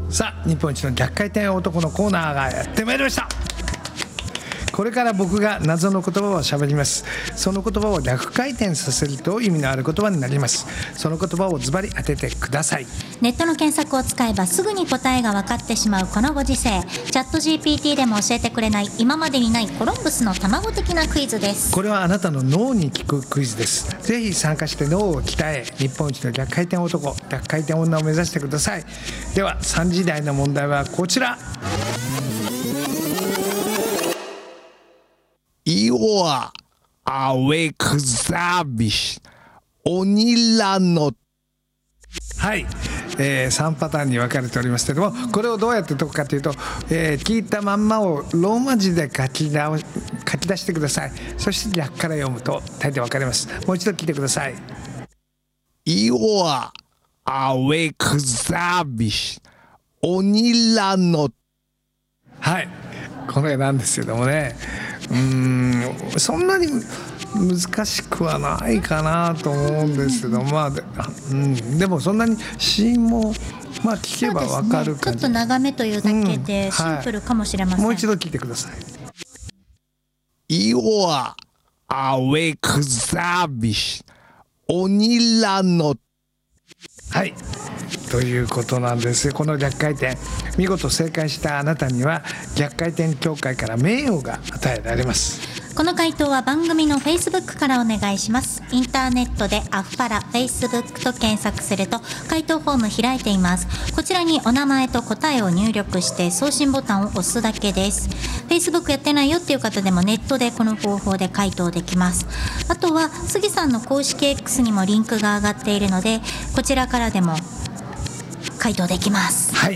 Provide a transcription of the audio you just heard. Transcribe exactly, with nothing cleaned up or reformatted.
さあ、日本一の逆回転男のコーナーがやってまいりました。これから僕が謎の言葉を喋ります。その言葉を逆回転させると意味のある言葉になります。その言葉をズバリ当ててください。 ネットの検索を使えばすぐに答えが分かってしまうこのご時世、チャット ジーピーティー でも教えてくれない今までにないコロンブスの卵的なクイズです。 これはあなたの脳に効くクイズです。ぜひ参加して脳を鍛え、日本一の逆回転男、逆回転女を目指してください。ではさんじ台の問題はこちら。Your awake service 鬼らの、はい、えー、さんパターンに分かれておりますけれども、これをどうやって解くかというと、えー、聞いたまんまをローマ字で書き直書き出してください。そして逆から読むと大体分かります。もう一度聞いてください。 Your awake service 鬼らの、はい、これなんですけどもね、うーん、そんなに難しくはないかなと思うんですけど、まあ、うん、でもそんなにシーンもまあ聞けば分かる感じ、 ね、ちょっと長めというだけでシンプルかもしれません、 うん、はい、もう一度聞いてください。 Your awake service 鬼らの、はい、ということなんですよ。この逆回転、見事正解したあなたには逆回転協会から名誉が与えられます。 この回答は番組の Facebook からお願いします。インターネットでアフパラ Facebook と検索すると回答フォーム開いています。こちらにお名前と答えを入力して送信ボタンを押すだけです。 Facebook やってないよっていう方でもネットでこの方法で回答できます。あとは杉さんの公式 X にもリンクが上がっているので、こちらからでも回答できます。 はい。